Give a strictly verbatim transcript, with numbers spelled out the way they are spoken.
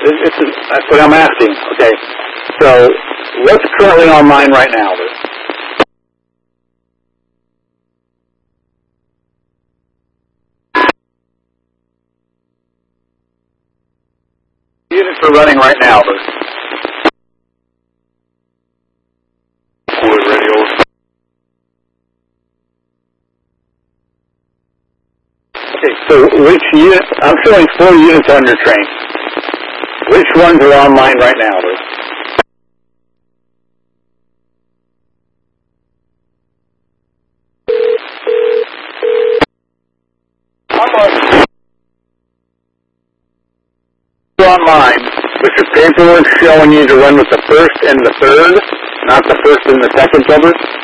It, it's a, that's what I'm asking. Okay. So, what's currently online right now? Units are running right now. Wood radio. Okay, so which unit, I'm showing four units on your train. Which ones are online right now, Lou? Online, but your paperwork showing you to run with the first and the third, not the first and the second cover?